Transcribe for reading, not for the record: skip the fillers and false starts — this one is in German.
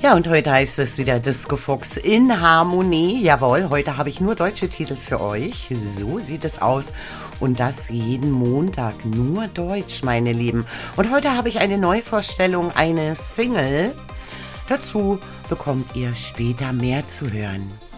Ja, und heute heißt es wieder Disco Fox in Harmonie. Jawohl, heute habe ich nur deutsche Titel für euch. So sieht es aus. Und das jeden Montag. Nur Deutsch, meine Lieben. Und heute habe ich eine Neuvorstellung, eine Single. Dazu bekommt ihr später mehr zu hören.